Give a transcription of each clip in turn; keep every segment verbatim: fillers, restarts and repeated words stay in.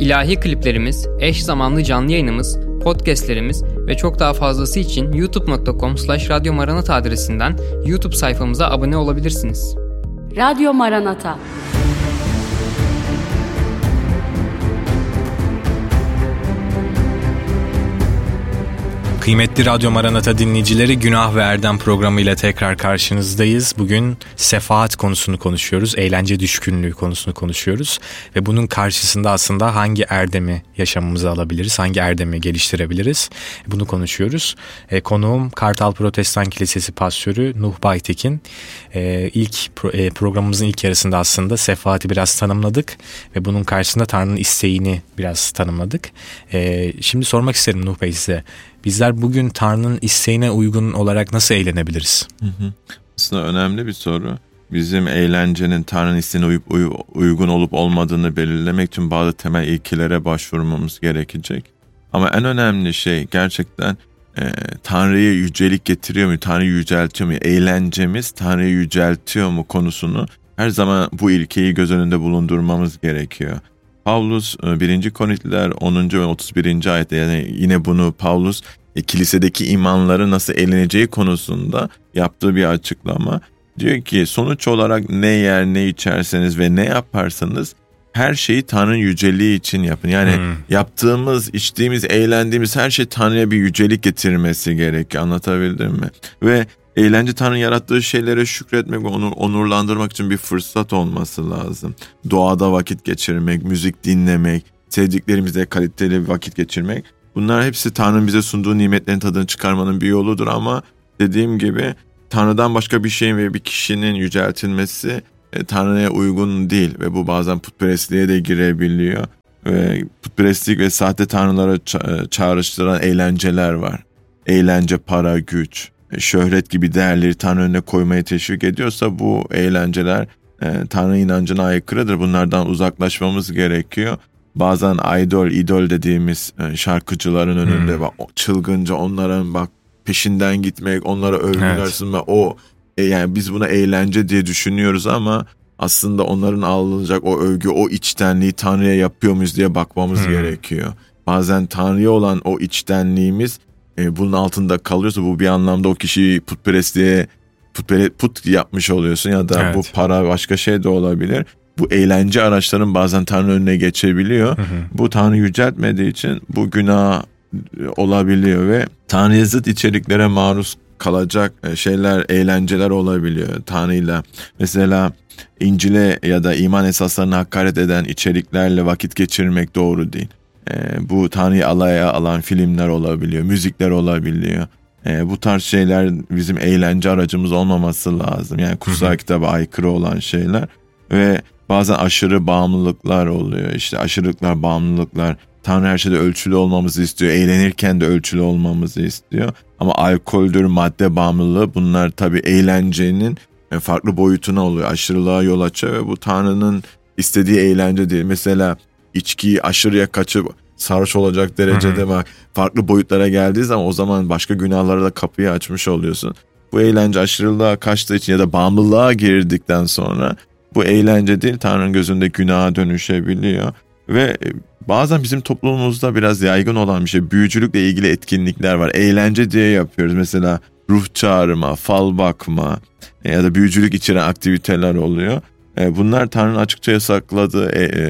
İlahi kliplerimiz, eş zamanlı canlı yayınımız, podcastlerimiz ve çok daha fazlası için youtube nokta com slash radyo maranata adresinden YouTube sayfamıza abone olabilirsiniz. Radyo Maranata. Kıymetli Radyo Maranata dinleyicileri, Günah ve Erdem programıyla tekrar karşınızdayız. Bugün sefahat konusunu konuşuyoruz, eğlence düşkünlüğü konusunu konuşuyoruz. Ve bunun karşısında aslında hangi erdemi yaşamımıza alabiliriz, hangi erdemi geliştirebiliriz, bunu konuşuyoruz. E, konuğum Kartal Protestan Kilisesi Pastörü Nuh Baytekin. E, ilk pro, e, programımızın ilk yarısında aslında sefahati biraz tanımladık ve bunun karşısında Tanrı'nın isteğini biraz tanımladık. E, şimdi sormak isterim Nuh Bey size. Bizler bugün Tanrı'nın isteğine uygun olarak nasıl eğlenebiliriz? Hı hı. Aslında önemli bir soru. Bizim eğlencenin Tanrı'nın isteğine uyup, uy, uygun olup olmadığını belirlemek için bazı temel ilkelere başvurmamız gerekecek. Ama en önemli şey gerçekten e, Tanrı'ya yücelik getiriyor mu, Tanrı'yı yüceltiyor mu, eğlencemiz Tanrı'yı yüceltiyor mu konusunu her zaman bu ilkeyi göz önünde bulundurmamız gerekiyor. Pavlus birinci Korintiler onuncu ve otuz birinci ayette, yani yine bunu Pavlus e, kilisedeki imanları nasıl eğleneceği konusunda yaptığı bir açıklama. Diyor ki sonuç olarak ne yer ne içerseniz ve ne yaparsanız her şeyi Tanrı'nın yüceliği için yapın. Yani hmm. yaptığımız, içtiğimiz, eğlendiğimiz her şey Tanrı'ya bir yücelik getirmesi gerekiyor. Anlatabildim mi? Ve eğlence Tanrı'nın yarattığı şeylere şükretmek ve onu onurlandırmak için bir fırsat olması lazım. Doğada vakit geçirmek, müzik dinlemek, sevdiklerimizle kaliteli bir vakit geçirmek. Bunlar hepsi Tanrı'nın bize sunduğu nimetlerin tadını çıkarmanın bir yoludur ama dediğim gibi Tanrı'dan başka bir şeyin ve bir kişinin yüceltilmesi e, Tanrı'ya uygun değil ve bu bazen putperestliğe de girebiliyor. Ve putperestlik ve sahte tanrılara ça- çağrıştıran eğlenceler var. Eğlence, para, güç, şöhret gibi değerleri Tanrı önüne koymaya teşvik ediyorsa bu eğlenceler e, Tanrı inancına aykırıdır. Bunlardan uzaklaşmamız gerekiyor. Bazen idol, idol dediğimiz e, şarkıcıların önünde hmm. bak, çılgınca onların bak peşinden gitmek, onlara övgüler evet. sunmak, o e, yani biz buna eğlence diye düşünüyoruz ama aslında onların alınacak o övgü, o içtenliği Tanrı'ya yapıyor muyuz diye bakmamız hmm. gerekiyor. Bazen Tanrı'ya olan o içtenliğimiz E, bunun altında kalıyorsa bu bir anlamda o kişiyi putperestliğe putpere, put yapmış oluyorsun ya da evet. bu para başka şey de olabilir. Bu eğlence araçların bazen Tanrı önüne geçebiliyor. Hı hı. Bu Tanrı yüceltmediği için bu günah olabiliyor ve Tanrı'ya zıt içeriklere maruz kalacak şeyler, eğlenceler olabiliyor Tanrı'yla. Mesela İncil'e ya da iman esaslarına hakaret eden içeriklerle vakit geçirmek doğru değil. E, bu Tanrı'yı alaya alan filmler olabiliyor, müzikler olabiliyor. E, bu tarz şeyler bizim eğlence aracımız olmaması lazım. Yani kutsal hı hı. kitaba aykırı olan şeyler ve bazen aşırı bağımlılıklar oluyor. İşte aşırılıklar, bağımlılıklar. Tanrı her şeyde ölçülü olmamızı istiyor. Eğlenirken de ölçülü olmamızı istiyor. Ama alkoldür, madde bağımlılığı, bunlar tabii eğlencenin farklı boyutuna oluyor. Aşırılığa yol açıyor ve bu Tanrı'nın istediği eğlence değil. Mesela İçkiyi aşırıya kaçıp sarhoş olacak derecede bak farklı boyutlara geldiği zaman o zaman başka günahlara da kapıyı açmış oluyorsun. Bu eğlence aşırılığa kaçtığı için ya da bağımlılığa girdikten sonra bu eğlence değil Tanrı'nın gözünde günaha dönüşebiliyor. Ve bazen bizim toplumumuzda biraz yaygın olan bir şey, büyücülükle ilgili etkinlikler var. Eğlence diye yapıyoruz. Mesela ruh çağırma, fal bakma ya da büyücülük içeren aktiviteler oluyor. Bunlar Tanrı'nın açıkça yasakladığı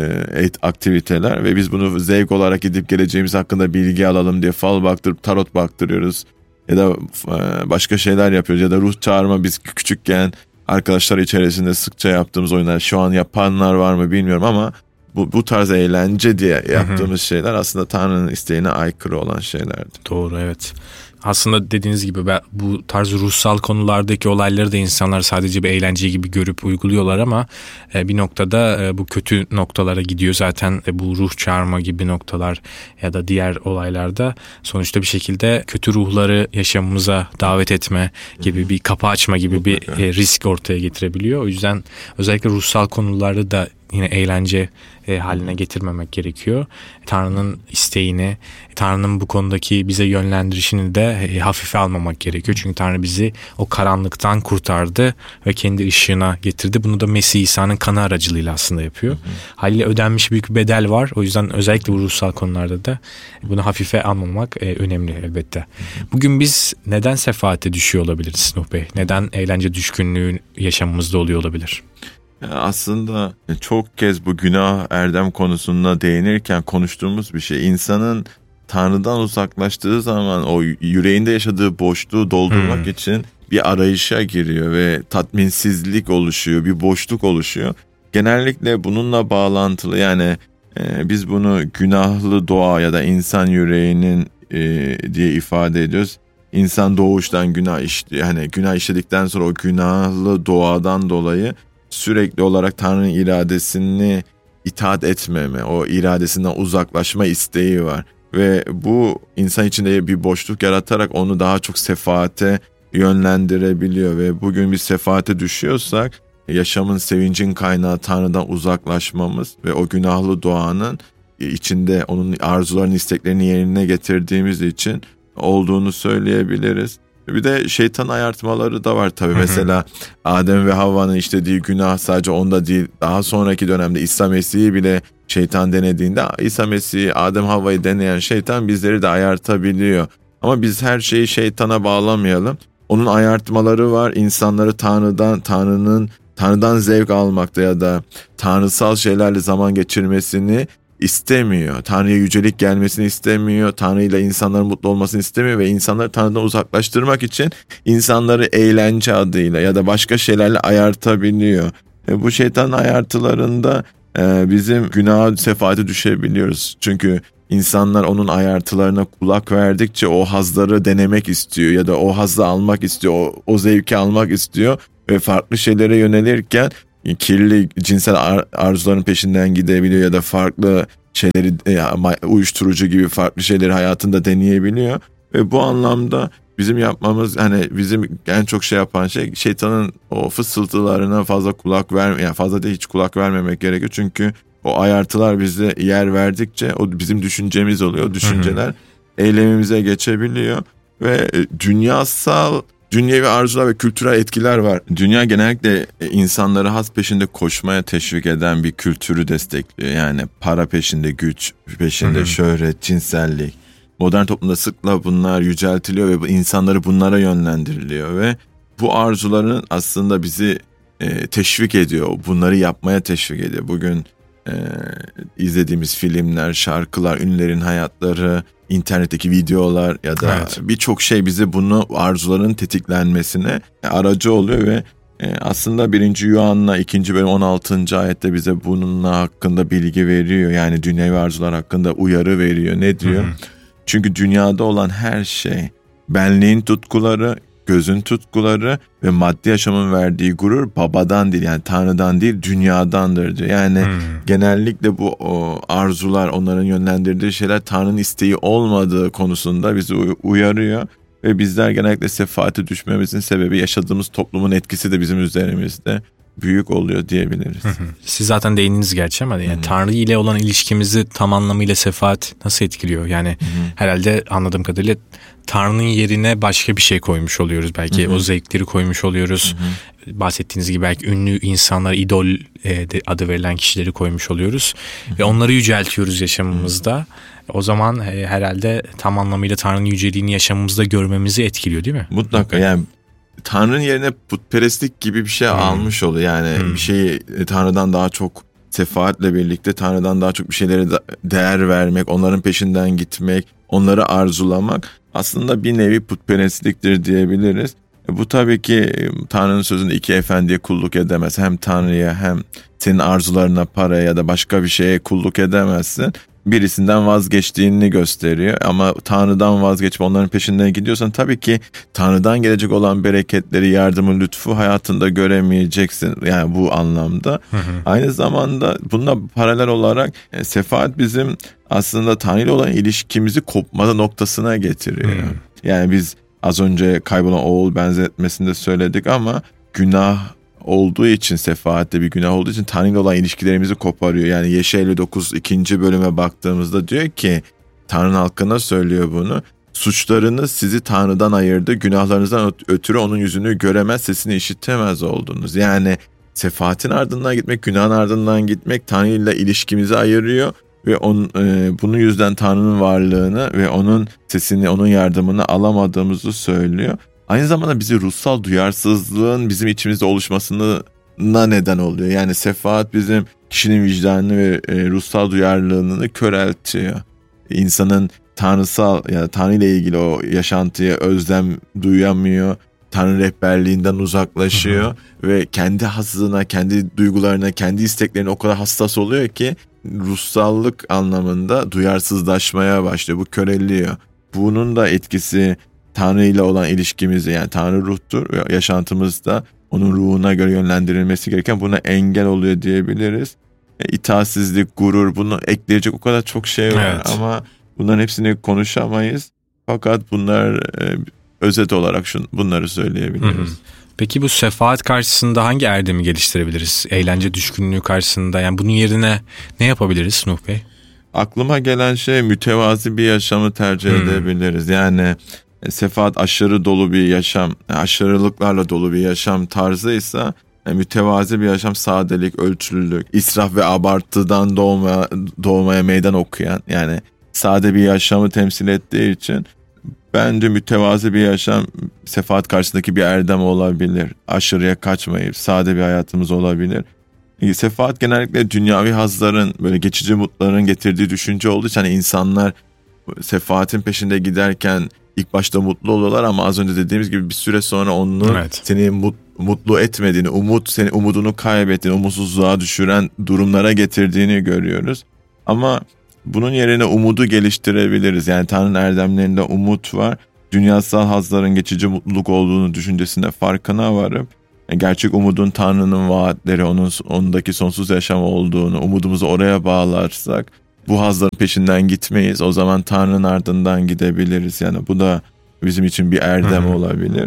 aktiviteler ve biz bunu zevk olarak gidip geleceğimiz hakkında bilgi alalım diye fal baktırıp tarot baktırıyoruz. Ya da başka şeyler yapıyoruz ya da ruh çağırma biz küçükken arkadaşlar içerisinde sıkça yaptığımız oyunlar, şu an yapanlar var mı bilmiyorum ama bu, bu tarz eğlence diye yaptığımız hı hı. şeyler aslında Tanrı'nın isteğine aykırı olan şeylerdi. Doğru, evet. Aslında dediğiniz gibi bu tarz ruhsal konulardaki olayları da insanlar sadece bir eğlence gibi görüp uyguluyorlar ama bir noktada bu kötü noktalara gidiyor. Zaten bu ruh çağırma gibi noktalar ya da diğer olaylarda sonuçta bir şekilde kötü ruhları yaşamımıza davet etme gibi bir kapı açma gibi bir risk ortaya getirebiliyor. O yüzden özellikle ruhsal konularda da yine eğlence e, haline getirmemek gerekiyor. Tanrı'nın isteğini, Tanrı'nın bu konudaki bize yönlendirişini de e, hafife almamak gerekiyor. Çünkü Tanrı bizi o karanlıktan kurtardı ve kendi ışığına getirdi. Bunu da Mesih İsa'nın kanı aracılığıyla aslında yapıyor. Hı hı. Haliyle ödenmiş büyük bir bedel var. O yüzden özellikle bu ruhsal konularda da bunu hafife almamak e, önemli elbette. Hı hı. Bugün biz neden sefaate düşüyor olabiliriz Nuh Bey? Neden eğlence düşkünlüğü yaşamımızda oluyor olabilir? Aslında çok kez bu günah erdem konusuna değinirken konuştuğumuz bir şey. İnsanın Tanrı'dan uzaklaştığı zaman o yüreğinde yaşadığı boşluğu doldurmak hmm. için bir arayışa giriyor ve tatminsizlik oluşuyor, bir boşluk oluşuyor. Genellikle bununla bağlantılı, yani e, biz bunu günahlı doğa ya da insan yüreğinin e, diye ifade ediyoruz. İnsan doğuştan günah işliyor. Hani günah işledikten sonra o günahlı doğadan dolayı sürekli olarak Tanrı'nın iradesini itaat etmeme, o iradesinden uzaklaşma isteği var. Ve bu insan içinde bir boşluk yaratarak onu daha çok sefaate yönlendirebiliyor. Ve bugün biz sefaate düşüyorsak yaşamın, sevincin kaynağı Tanrı'dan uzaklaşmamız ve o günahlı doğanın içinde onun arzularını, isteklerini yerine getirdiğimiz için olduğunu söyleyebiliriz. Bir de şeytan ayartmaları da var tabii. Hı hı. Mesela Adem ve Havva'nın işlediği günah sadece onda değil. Daha sonraki dönemde İsa Mesih'i bile şeytan denediğinde İsa Mesih'i, Adem Havva'yı deneyen şeytan bizleri de ayartabiliyor. Ama biz her şeyi şeytana bağlamayalım. Onun ayartmaları var. İnsanları Tanrı'dan, Tanrı'nın Tanrı'dan zevk almakta ya da tanrısal şeylerle zaman geçirmesini istemiyor. Tanrı'ya yücelik gelmesini istemiyor. Tanrı ile insanların mutlu olmasını istemiyor ve insanları Tanrı'dan uzaklaştırmak için insanları eğlence adıyla ya da başka şeylerle ayartabiliyor. E bu şeytanın ayartılarında e, bizim günaha, sefaate düşebiliyoruz. Çünkü insanlar onun ayartılarına kulak verdikçe o hazları denemek istiyor ya da o hazzı almak istiyor, o, o zevki almak istiyor ve farklı şeylere yönelirken kirli cinsel ar- arzuların peşinden gidebiliyor ya da farklı şeyleri, e, uyuşturucu gibi farklı şeyleri hayatında deneyebiliyor. Ve bu anlamda bizim yapmamız, hani bizim en çok şey yapan şey şeytanın o fısıltılarına fazla kulak verme, yani fazla da hiç kulak vermemek gerekiyor. Çünkü o ayartılar bize yer verdikçe o bizim düşüncemiz oluyor. O düşünceler hı hı. eylemimize geçebiliyor ve dünyasal dünyevi arzular ve kültürel etkiler var. Dünya genellikle insanları has peşinde koşmaya teşvik eden bir kültürü destekliyor. Yani para peşinde, güç peşinde, hı hı. şöhret, cinsellik. Modern toplumda sıkla bunlar yüceltiliyor ve insanları bunlara yönlendiriliyor ve bu arzuların aslında bizi e, teşvik ediyor. Bunları yapmaya teşvik ediyor. Bugün e, izlediğimiz filmler, şarkılar, ünlülerin hayatları, internetteki videolar ya da evet. birçok şey bize bunu arzuların tetiklenmesine aracı oluyor ve e, aslında birinci Yuhanna ikinci bölüm on altıncı ayette bize bununla hakkında bilgi veriyor. Yani dünyevi arzular hakkında uyarı veriyor. Ne diyor? Hı hı. Çünkü dünyada olan her şey, benliğin tutkuları, gözün tutkuları ve maddi yaşamın verdiği gurur babadan değil, yani Tanrı'dan değil, dünyadandır diyor. Yani hmm. genellikle bu o, arzular, onların yönlendirdiği şeyler Tanrı'nın isteği olmadığı konusunda bizi uyarıyor. Ve bizler genellikle sefaate düşmemizin sebebi yaşadığımız toplumun etkisi de bizim üzerimizde büyük oluyor diyebiliriz. Hı hı. Siz zaten değindiniz gerçi ama yani Tanrı ile olan ilişkimizi tam anlamıyla sefaat nasıl etkiliyor? Yani hı hı. herhalde anladığım kadarıyla Tanrı'nın yerine başka bir şey koymuş oluyoruz. Belki hı hı. o zevkleri koymuş oluyoruz. Hı hı. Bahsettiğiniz gibi belki ünlü insanlar, idol e, adı verilen kişileri koymuş oluyoruz. Hı hı. Ve onları yüceltiyoruz yaşamımızda. Hı hı. O zaman e, herhalde tam anlamıyla Tanrı'nın yüceliğini yaşamımızda görmemizi etkiliyor değil mi? Mutlaka, yani Tanrı'nın yerine putperestlik gibi bir şey hmm. almış oluyor. Yani hmm. bir şeyi Tanrı'dan daha çok, sefaatle birlikte Tanrı'dan daha çok bir şeylere değer vermek, onların peşinden gitmek, onları arzulamak aslında bir nevi putperestliktir diyebiliriz. Bu tabii ki Tanrı'nın sözünde iki efendiye kulluk edemez. Hem Tanrı'ya hem senin arzularına, paraya ya da başka bir şeye kulluk edemezsin. Birisinden vazgeçtiğini gösteriyor ama Tanrı'dan vazgeçip onların peşinden gidiyorsan tabii ki Tanrı'dan gelecek olan bereketleri, yardımı, lütfu hayatında göremeyeceksin, yani bu anlamda. Hı hı. Aynı zamanda bununla paralel olarak e, sefaat bizim aslında Tanrı ile olan ilişkimizi kopma noktasına getiriyor. Hı. Yani biz az önce kaybolan oğul benzetmesinde söyledik ama günah olduğu için, sefaatte bir günah olduğu için Tanrı ile olan ilişkilerimizi koparıyor. Yani Yeşe elli dokuz ikinci bölüme baktığımızda diyor ki, Tanrı'nın halkına söylüyor bunu. Suçlarınız sizi Tanrı'dan ayırdı. Günahlarınızdan ötürü onun yüzünü göremez, sesini işitemez oldunuz. Yani sefaatin ardından gitmek, günahın ardından gitmek Tanrı ile ilişkimizi ayırıyor. Ve on, e, bunun yüzden Tanrı'nın varlığını ve onun sesini, onun yardımını alamadığımızı söylüyor. Aynı zamanda bizi ruhsal duyarsızlığın bizim içimizde oluşmasına neden oluyor. Yani sefaat bizim kişinin vicdanını ve e, ruhsal duyarlılığını köreltiyor. İnsanın tanrısal, yani Tanrı ile ilgili o yaşantıya özlem duyamıyor. Tanrı rehberliğinden uzaklaşıyor. Hı hı. Ve kendi hazzına, kendi duygularına, kendi isteklerine o kadar hassas oluyor ki ruhsallık anlamında duyarsızlaşmaya başlıyor. Bu köreliyor. Bunun da etkisi Tanrı ile olan ilişkimizi, yani Tanrı ruhtur ve yaşantımızda onun ruhuna göre yönlendirilmesi gereken buna engel oluyor diyebiliriz. E, itaatsizlik, gurur, bunu ekleyecek o kadar çok şey var, evet. Ama bunların hepsini konuşamayız. Fakat bunlar e, özet olarak şun, bunları söyleyebiliriz. Hı hı. Peki bu sefaat karşısında hangi erdemi geliştirebiliriz? Eğlence düşkünlüğü karşısında, yani bunun yerine ne yapabiliriz Nuh Bey? Aklıma gelen şey mütevazi bir yaşamı tercih hmm. edebiliriz. Yani sefaat aşırı dolu bir yaşam, aşırılıklarla dolu bir yaşam tarzıysa yani mütevazi bir yaşam, sadelik, ölçülülük, israf ve abartıdan doğmaya, doğmaya meydan okuyan, yani sade bir yaşamı temsil ettiği için bence mütevazi bir yaşam sefaat karşısındaki bir erdem olabilir. Aşırıya kaçmayıp sade bir hayatımız olabilir. Sefaat genellikle dünyavi hazların, böyle geçici mutların getirdiği düşünce olduğu için hani insanlar sefaatin peşinde giderken ilk başta mutlu oluyorlar ama az önce dediğimiz gibi bir süre sonra onu evet. seni mut, mutlu etmediğini, umut seni umudunu kaybettiğini, umutsuzluğa düşüren durumlara getirdiğini görüyoruz. Ama bunun yerine umudu geliştirebiliriz. Yani Tanrı'nın erdemlerinde umut var. Dünyasal hazların geçici mutluluk olduğunu düşüncesinde farkına varıp gerçek umudun Tanrı'nın vaatleri, onun ondaki sonsuz yaşam olduğunu, umudumuzu oraya bağlarsak bu hazların peşinden gitmeyiz. O zaman Tanrı'nın ardından gidebiliriz. Yani bu da bizim için bir erdem Hı-hı. olabilir.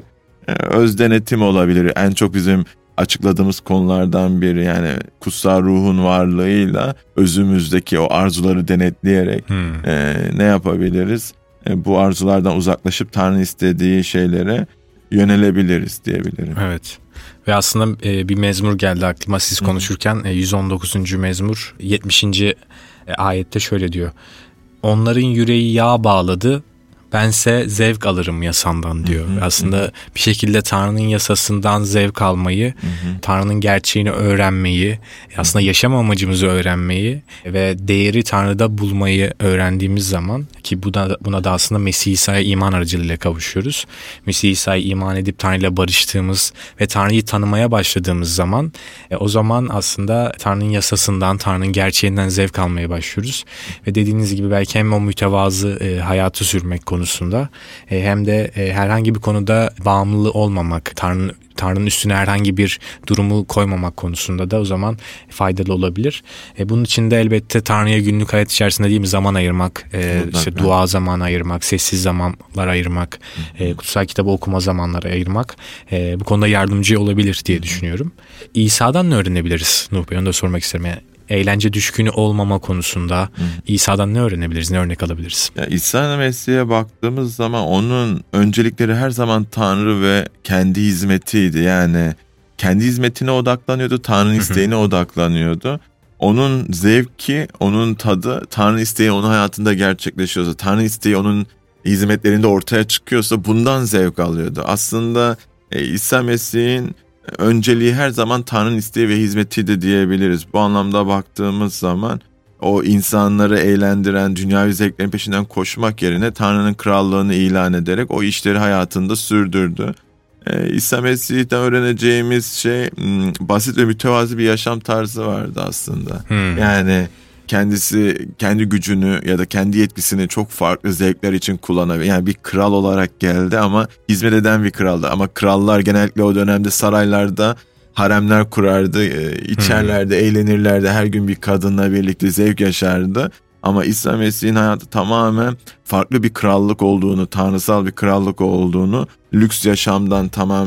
Öz denetim olabilir. En çok bizim açıkladığımız konulardan biri, yani kutsal ruhun varlığıyla özümüzdeki o arzuları denetleyerek hmm. e, ne yapabiliriz? E, bu arzulardan uzaklaşıp Tanrı istediği şeylere yönelebiliriz diyebilirim. Evet. Ve aslında e, bir mezmur geldi aklıma siz konuşurken. E, yüz on dokuzuncu mezmur yetmişinci ayette şöyle diyor. Onların yüreği yağ bağladı, bense zevk alırım yasandan diyor. Hı hı, Aslında hı. bir şekilde Tanrı'nın yasasından zevk almayı, hı hı. Tanrı'nın gerçeğini öğrenmeyi, aslında yaşam amacımızı öğrenmeyi ve değeri Tanrı'da bulmayı öğrendiğimiz zaman, ki buna, buna da aslında Mesih İsa'ya iman aracılığıyla kavuşuyoruz. Mesih İsa'ya iman edip Tanrı'yla barıştığımız ve Tanrı'yı tanımaya başladığımız zaman e, o zaman aslında Tanrı'nın yasasından, Tanrı'nın gerçeğinden zevk almaya başlıyoruz. Ve dediğiniz gibi belki hem o mütevazı e, hayatı sürmek konusunda hem de herhangi bir konuda bağımlı olmamak, Tanrı'nın Tanrı'nın üstüne herhangi bir durumu koymamak konusunda da o zaman faydalı olabilir. Bunun için de elbette Tanrı'ya günlük hayat içerisinde değil mi zaman ayırmak, işte dua zamanı ayırmak, sessiz zamanlar ayırmak, Hı-hı. kutsal kitabı okuma zamanları ayırmak bu konuda yardımcı olabilir diye Hı-hı. düşünüyorum. İsa'dan ne öğrenebiliriz Nuh Bey? Onu da sormak isterim. Yani eğlence düşkünü olmama konusunda Hı. İsa'dan ne öğrenebiliriz, ne örnek alabiliriz? Ya İsa Mesih'e baktığımız zaman onun öncelikleri her zaman Tanrı ve kendi hizmetiydi. Yani kendi hizmetine odaklanıyordu, Tanrı'nın isteğine odaklanıyordu. Onun zevki, onun tadı, Tanrı isteği onun hayatında gerçekleşiyorsa, Tanrı isteği onun hizmetlerinde ortaya çıkıyorsa bundan zevk alıyordu. Aslında e, İsa Mesih'in önceliği her zaman Tanrı'nın isteği ve hizmetiydi diyebiliriz. Bu anlamda baktığımız zaman o insanları eğlendiren dünyavi zevklerin peşinden koşmak yerine Tanrı'nın krallığını ilan ederek o işleri hayatında sürdürdü. Ee, İsa Mesih'ten öğreneceğimiz şey basit ve mütevazi bir yaşam tarzı vardı aslında. Hmm. Yani kendisi kendi gücünü ya da kendi yetkisini çok farklı zevkler için kullanabilir. Yani bir kral olarak geldi ama hizmet eden bir kraldı. Ama krallar genellikle o dönemde saraylarda haremler kurardı, içerlerdi, hmm. eğlenirlerdi. Her gün bir kadınla birlikte zevk yaşardı. Ama İsa Mesih'in hayatı tamamen farklı bir krallık olduğunu, tanrısal bir krallık olduğunu, lüks yaşamdan tamamen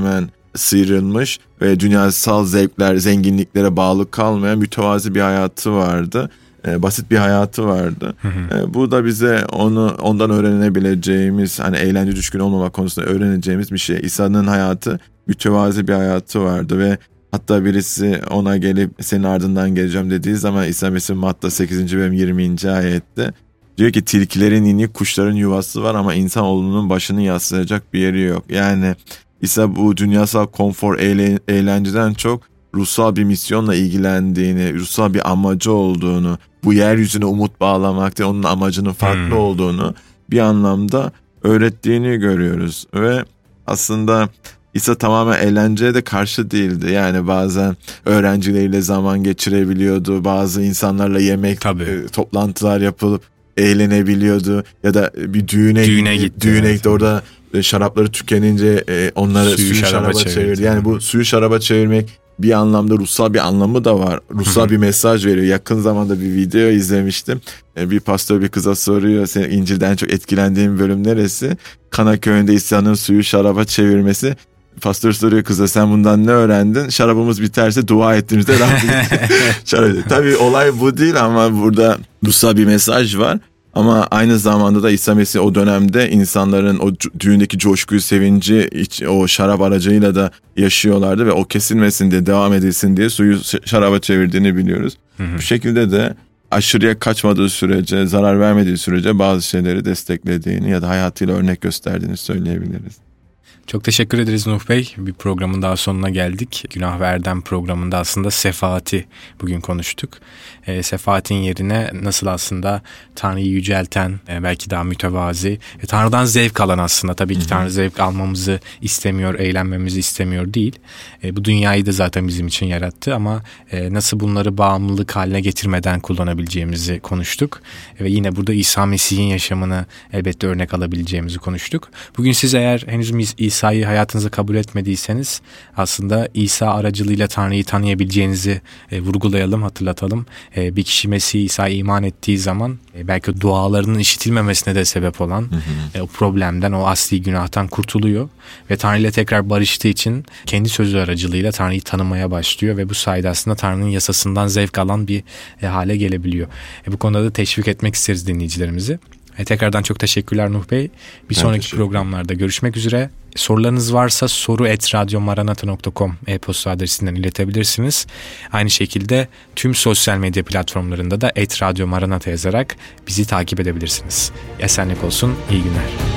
sıyrılmış ve dünyasal zevkler, zenginliklere bağlı kalmayan mütevazi bir hayatı vardı. E, basit bir hayatı vardı. Hı hı. E, bu da bize onu ondan öğrenebileceğimiz, hani eğlence düşkün olmamak konusunda öğreneceğimiz bir şey. İsa'nın hayatı mütevazi bir hayatı vardı ve hatta birisi ona gelip senin ardından geleceğim dediği zaman İsa Mesih Matta sekizinci bölüm yirminci ayette diyor ki tilkilerin ini, kuşların yuvası var ama insanoğlunun başını yaslayacak bir yeri yok. Yani İsa bu dünyasal konfor, eğlenceden çok ruhsal bir misyonla ilgilendiğini, ruhsal bir amacı olduğunu, bu yeryüzüne umut bağlamakta onun amacının farklı hmm. olduğunu bir anlamda öğrettiğini görüyoruz. Ve aslında İsa tamamen eğlenceye de karşı değildi. Yani bazen öğrencileriyle zaman geçirebiliyordu, bazı insanlarla yemek, e, toplantılar yapılıp eğlenebiliyordu ya da bir düğüne düğüne gitti. Düğüne evet. gitti orada şarapları tükenince e, onları suyu, suyu şaraba, şaraba çevirdi. Yani bu suyu şaraba çevirmek bir anlamda ruhsal bir anlamı da var. Ruhsal bir mesaj veriyor. Yakın zamanda bir video izlemiştim. Bir pastör bir kıza soruyor, senin İncil'den çok etkilendiğin bölüm neresi? Kana köyünde İsa'nın suyu şaraba çevirmesi. Pastör soruyor kıza, sen bundan ne öğrendin? Şarabımız biterse dua ettiğimizde Rabbim. Tabii olay bu değil ama burada ruhsal bir mesaj var. Ama aynı zamanda da İsa Mesih o dönemde insanların o düğündeki coşkuyu, sevinci o şarap aracıyla da yaşıyorlardı ve o kesilmesin diye, devam edilsin diye suyu şaraba çevirdiğini biliyoruz. Hı hı. Bu şekilde de aşırıya kaçmadığı sürece, zarar vermediği sürece bazı şeyleri desteklediğini ya da hayatıyla örnek gösterdiğini söyleyebiliriz. Çok teşekkür ederiz Nuh Bey. Bir programın daha sonuna geldik. Günah ve Erdem programında aslında sefaati bugün konuştuk. E, sefaatin yerine nasıl aslında Tanrı'yı yücelten, e, belki daha mütevazi, e, Tanrı'dan zevk alan aslında. Tabii ki Hı-hı. Tanrı zevk almamızı istemiyor, eğlenmemizi istemiyor değil. E, bu dünyayı da zaten bizim için yarattı ama e, nasıl bunları bağımlılık haline getirmeden kullanabileceğimizi konuştuk. E, ve yine burada İsa Mesih'in yaşamını elbette örnek alabileceğimizi konuştuk. Bugün siz eğer henüz İsa İsa'yı hayatınıza kabul etmediyseniz aslında İsa aracılığıyla Tanrı'yı tanıyabileceğinizi e, vurgulayalım, hatırlatalım. E, bir kişi Mesih İsa'ya iman ettiği zaman e, belki dualarının işitilmemesine de sebep olan hı hı. E, o problemden, o asli günahtan kurtuluyor ve Tanrı ile tekrar barıştığı için kendi sözü aracılığıyla Tanrı'yı tanımaya başlıyor ve bu sayede aslında Tanrı'nın yasasından zevk alan bir e, hale gelebiliyor. E, bu konuda da teşvik etmek isteriz dinleyicilerimizi. E, tekrardan çok teşekkürler Nuh Bey. Bir ben sonraki programlarda görüşmek üzere. Sorularınız varsa soru et radyomaranata nokta com e-posta adresinden iletebilirsiniz. Aynı şekilde tüm sosyal medya platformlarında da et radyomaranata yazarak bizi takip edebilirsiniz. Esenlik olsun, iyi günler.